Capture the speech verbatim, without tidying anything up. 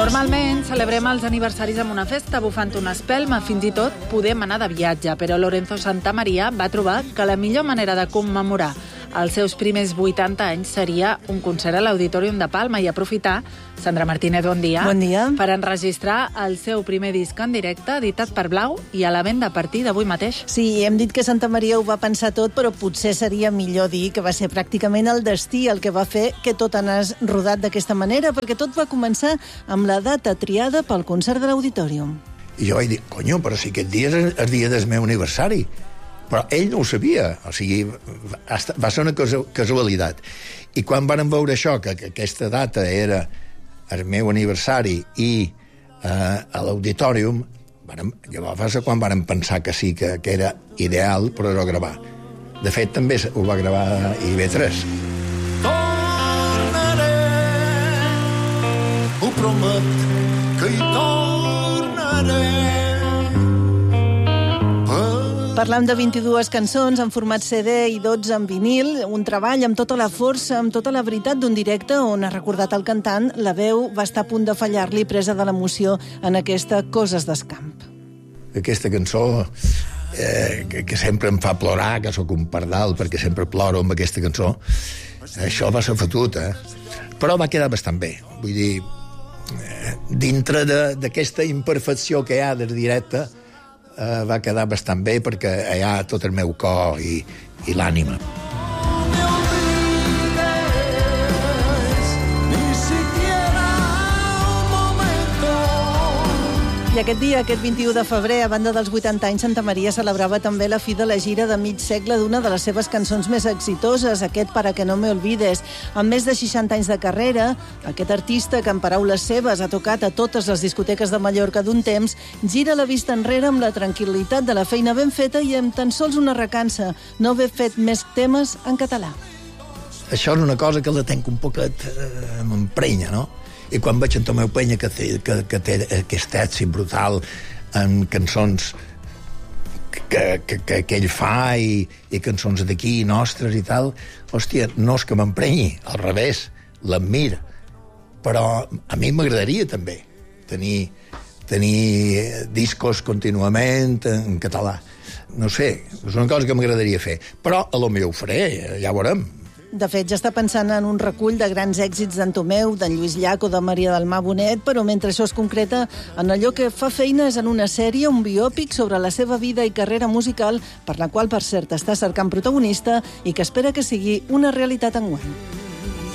Normalment celebrem els aniversaris amb una festa, bufant una espelma, fins i tot podem anar de viatge, però Lorenzo Santamaría va trobar que la millor manera de commemorar els seus primers vuitanta anys seria un concert a l'Auditorium de Palma i aprofitar, Sandra Martínez, bon dia, bon dia, per enregistrar el seu primer disc en directe, editat per Blau i a la venda a partir d'avui mateix. Sí, hem dit que Santamaría ho va pensar tot, però potser seria millor dir que va ser pràcticament el destí el que va fer que tot anés rodat d'aquesta manera, perquè tot va començar amb la data triada pel concert de l'Auditorium. I jo vaig dir, conyo, però si aquest dia és el dia del meu aniversari. Però ell no ho sabia, o sigui, va ser una casualitat. I quan van veure això, que, que aquesta data era el meu aniversari i eh, a l'Auditorium, llavors va ser quan van pensar que sí, que, que era ideal per-ho gravar. De fet, també ho va gravar a I B tres. Tornaré, ho promet, que hi tornaré. Parlam de vint-i-dues cançons en format C D i dotze en vinil, un treball amb tota la força, amb tota la veritat d'un directe on ha recordat el cantant, la veu va estar a punt de fallar-li presa de l'emoció en aquesta Coses d'Escamp. Aquesta cançó eh, que, que sempre em fa plorar, que sóc un pardal perquè sempre ploro amb aquesta cançó, això va ser fotut, eh? Però va quedar bastant bé. Vull dir, eh, dintre d'aquesta imperfecció que hi ha del directe, Uh, va quedar bastant bé perquè hi ha tot el meu cor i, i l'ànima. I aquest dia, aquest vint-i-u de febrer, a banda dels vuitanta anys, Santamaría celebrava també la fi de la gira de mig segle d'una de les seves cançons més exitoses, aquest Para que no me olvides. Amb més de seixanta anys de carrera, aquest artista, que en paraules seves ha tocat a totes les discoteques de Mallorca d'un temps, gira la vista enrere amb la tranquil·litat de la feina ben feta i amb tan sols una recança, no haver fet més temes en català. Això és una cosa que la tenc un poquet eh, m'emprenya, no? I quan veig en Tomeu Penya que té, que, que té aquest èxit brutal en cançons que, que, que, que ell fa i, i cançons d'aquí nostres i tal, hòstia, no és que m'emprenyi, al revés, l'admir. Però a mi m'agradaria també tenir, tenir discos contínuament en català. No sé, és una cosa que m'agradaria fer. Però a lo millor ho faré, ja ho veurem. De fet, ja està pensant en un recull de grans èxits d'en Tomeu, d'en Lluís Llach o de Maria del Mar Bonet, però mentre això es concreta en allò que fa feina és en una sèrie, un biòpic sobre la seva vida i carrera musical, per la qual, per cert, està cercant protagonista i que espera que sigui una realitat enguany.